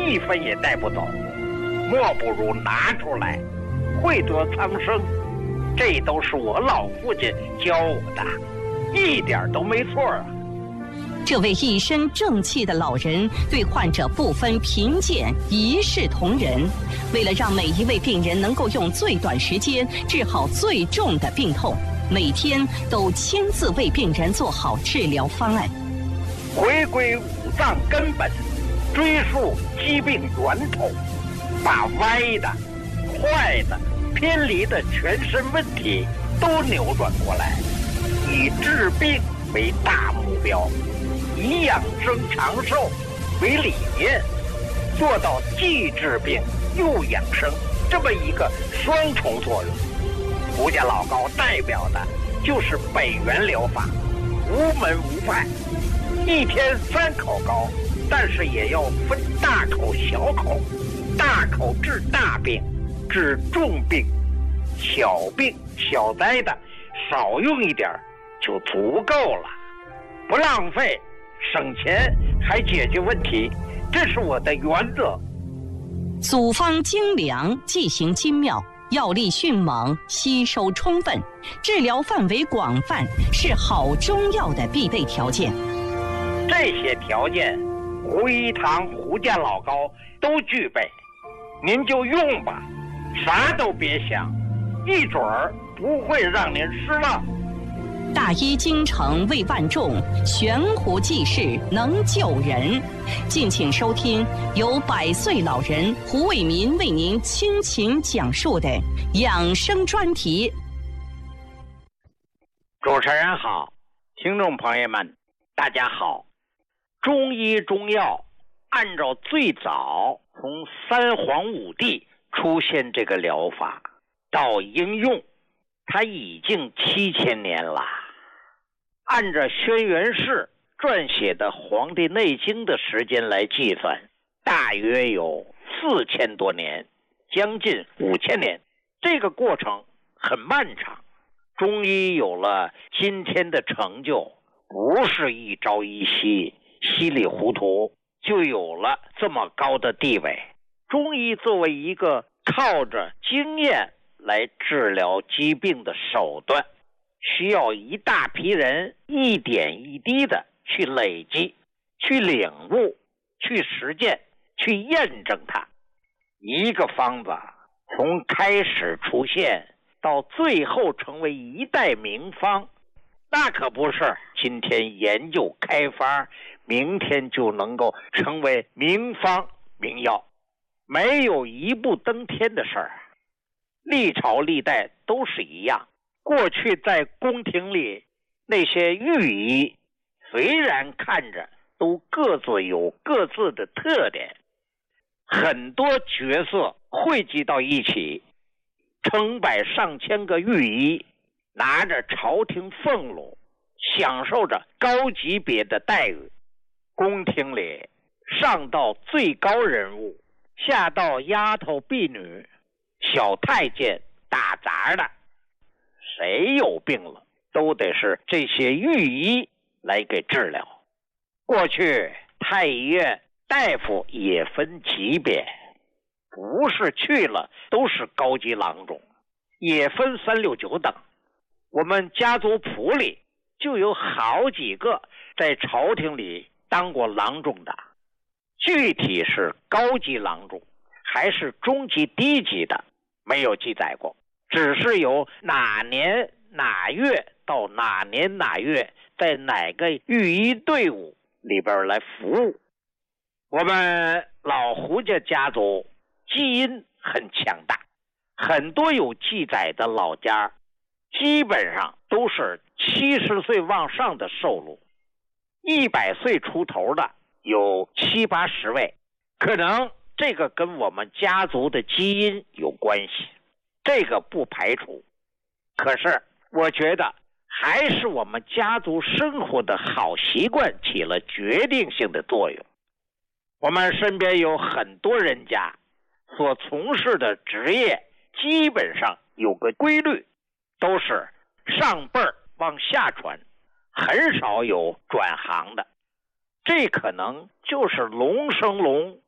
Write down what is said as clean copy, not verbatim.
1分也带不走，莫不如拿出来，惠泽苍生。这都是我老父亲教我的，一点都没错啊。 这位一身正气的老人对患者不分贫贱，一视同仁。为了让每一位病人能够用最短时间治好最重的病痛，每天都亲自为病人做好治疗方案。 回归五脏根本，追溯疾病源头，把歪的、坏的、偏离的全身问题都扭转过来，以治病为大目标，以养生长寿为理念，做到既治病又养生这么一个双重作用。胡家老高代表的就是北元疗法，无门无派，一天3口膏，但是也要分大口小口，大口治大病，治重病，小病小灾的少用一点就足够了，不浪费，省钱还解决问题，这是我的原则。 组方精良，剂型精妙，药力迅猛，吸收充分，治疗范围广泛，是好中药的必备条件。 这些条件，胡一堂、胡家老高都具备，您就用吧，啥都别想，一准儿不会让您失望。 大医精诚为万众，悬壶济世能救人。敬请收听由100岁老人胡伟民为您倾情讲述的养生专题。 主持人好，听众朋友们大家好。中医中药按照最早从3皇5帝出现这个疗法到应用，它已经7000年了。按照轩辕氏撰写的《黄帝内经》的时间来计算，大约有4000多年，将近5000年。这个过程很漫长，中医有了今天的成就，不是一朝一夕稀里糊涂就有了这么高的地位。中医作为一个靠着经验来治疗疾病的手段，需要一大批人一点一滴的去累积，去领悟，去实践，去验证它。一个方子从开始出现到最后成为一代名方，那可不是今天研究开发，明天就能够成为名方名药，没有一步登天的事儿。历朝历代都是一样。过去在宫廷里，那些御医虽然看着都各自有各自的特点，很多角色汇集到一起，成百上千个御医拿着朝廷俸禄，享受着高级别的待遇。宫廷里上到最高人物，下到丫头婢女，小太监打杂的，谁有病了都得是这些御医来给治疗。过去太医院大夫也分级别，不是去了都是高级郎中，也分3、6、9等。我们家族谱里就有好几个在朝廷里当过郎中的，具体是高级郎中还是中级低级的没有记载过，只是有哪年哪月到哪年哪月在哪个御医队伍里边来服务。我们老胡家家族基因很强大，很多有记载的老家基本上都是70岁往上的寿禄，100岁出头的有70、80位，可能这个跟我们家族的基因有关系，这个不排除。可是我觉得还是我们家族生活的好习惯起了决定性的作用。我们身边有很多人家所从事的职业基本上有个规律，都是上辈儿往下传，很少有转行的。这可能就是龙生龙，